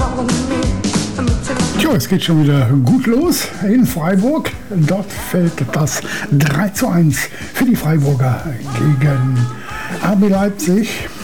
Tja, es geht schon wieder gut los in Freiburg. Dort fällt das 3:1 für die Freiburger gegen RB Leipzig.